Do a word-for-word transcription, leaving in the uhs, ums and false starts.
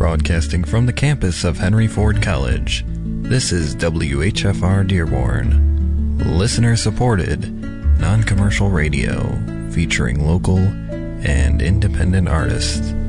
broadcasting from the campus of Henry Ford College. This is W H F R Dearborn, listener-supported, non-commercial radio featuring local and independent artists.